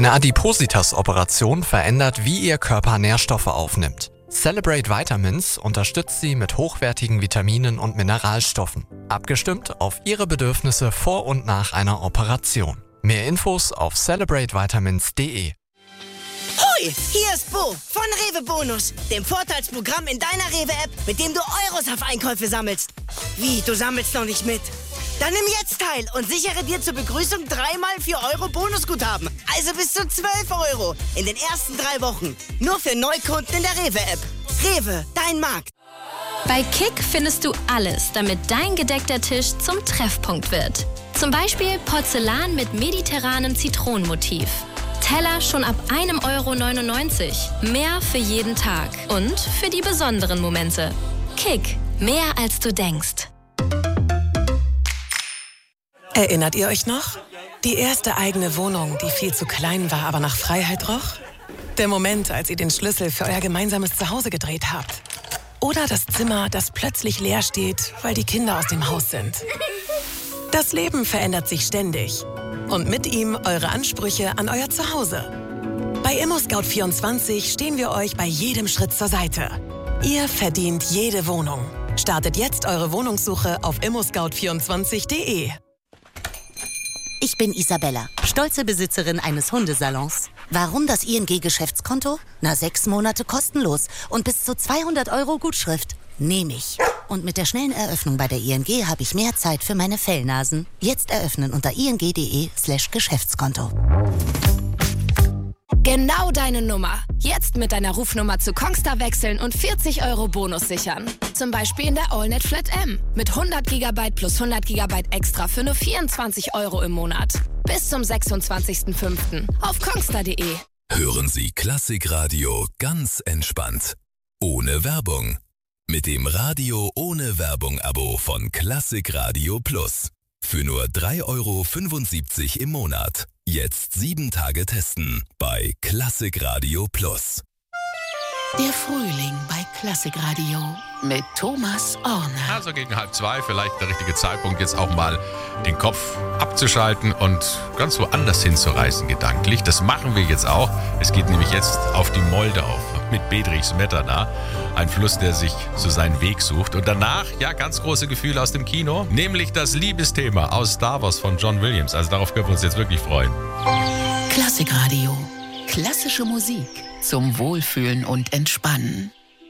Eine Adipositas-Operation verändert, wie Ihr Körper Nährstoffe aufnimmt. Celebrate Vitamins unterstützt Sie mit hochwertigen Vitaminen und Mineralstoffen, abgestimmt auf Ihre Bedürfnisse vor und nach einer Operation. Mehr Infos auf celebratevitamins.de. Hoi, hier ist Bo von Rewe Bonus, dem Vorteilsprogramm in deiner Rewe-App, mit dem du Euros auf Einkäufe sammelst. Wie, du sammelst noch nicht mit? Dann nimm jetzt teil und sichere dir zur Begrüßung 3x 4 Euro Bonusguthaben. Also bis zu 12 Euro in den ersten 3 Wochen. Nur für Neukunden in der Rewe-App. Rewe, dein Markt. Bei Kick findest du alles, damit dein gedeckter Tisch zum Treffpunkt wird. Zum Beispiel Porzellan mit mediterranem Zitronenmotiv. Teller schon ab 1,99 €. Mehr für jeden Tag und für die besonderen Momente. Kick, mehr als du denkst. Erinnert ihr euch noch? Die erste eigene Wohnung, die viel zu klein war, aber nach Freiheit roch? Der Moment, als ihr den Schlüssel für euer gemeinsames Zuhause gedreht habt. Oder das Zimmer, das plötzlich leer steht, weil die Kinder aus dem Haus sind. Das Leben verändert sich ständig. Und mit ihm eure Ansprüche an euer Zuhause. Bei ImmoScout24 stehen wir euch bei jedem Schritt zur Seite. Ihr verdient jede Wohnung. Startet jetzt eure Wohnungssuche auf immoscout24.de. Ich bin Isabella, stolze Besitzerin eines Hundesalons. Warum das ING-Geschäftskonto? 6 Monate kostenlos und bis zu 200 € Gutschrift. Nehme ich. Und mit der schnellen Eröffnung bei der ING habe ich mehr Zeit für meine Fellnasen. Jetzt eröffnen unter ing.de/Geschäftskonto. Genau deine Nummer. Jetzt mit deiner Rufnummer zu Kongstar wechseln und 40 € Bonus sichern. Zum Beispiel in der AllNet Flat M. Mit 100 GB plus 100 GB extra für nur 24 € im Monat. Bis zum 26.05. auf kongstar.de. Hören Sie Klassikradio ganz entspannt. Ohne Werbung. Mit dem Radio ohne Werbung-Abo von Klassikradio Plus. Für nur 3,75 € im Monat. Jetzt 7 Tage testen bei Klassikradio Plus. Der Frühling bei Klassikradio mit Thomas Orner. Also gegen 1:30 vielleicht der richtige Zeitpunkt, jetzt auch mal den Kopf abzuschalten und ganz woanders hinzureisen gedanklich. Das machen wir jetzt auch. Es geht nämlich jetzt auf die Moldau mit Bedřich-Smetana. Ein Fluss, der sich so seinen Weg sucht. Und danach, ja, ganz große Gefühle aus dem Kino, nämlich das Liebesthema aus Star Wars von John Williams. Also darauf können wir uns jetzt wirklich freuen. Klassikradio. Klassische Musik zum Wohlfühlen und Entspannen.